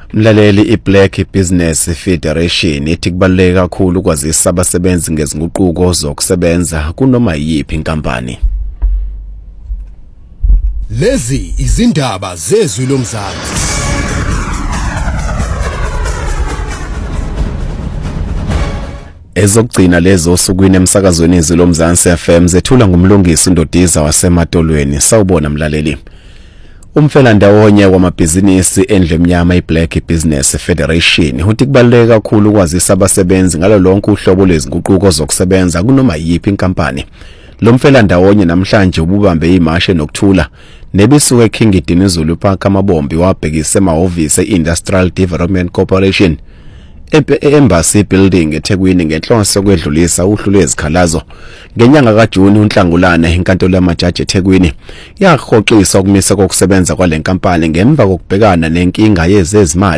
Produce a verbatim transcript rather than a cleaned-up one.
Mlaleli, iBlack Business Federation ithi kubaluleke kakhulu ukwazisa abasebenzi ngezinguquko zokusebenza kunoma yiphi inkampani. Lezi izindaba zezwi lomzansi. Ezokugcina lezo osukwini emsakazweni izwi lomzansi F M zethula ngumlungisi uNdodiza waseMatolweni. Sawubona mlaleli. Umfelandawonye wamabhizinisi endle emnyama iBlack Business Federation uthi kubaluleke kakhulu ukwazisa abasebenzi ngalo lonke uhlobo lwezinguquko zokusebenza kunoma yiphi inkampani. Lo mfelandawonye namhlanje ububambe imashe nokuthula nebisuke eKingidini Zulu Park amabombi wabhekisa emahhovisi eIndustrial Development Corporation Embassy Building eThekwini ngenhloso kwedlulisa uhlu lwezikhalazo. Ngenyanga kaJuni uNhlangulana inkantolo yamajaji eThekwini yahoxisa ukumisa kokusebenza kwalenkampani ngemva kokubhekana nenkinga yezezimali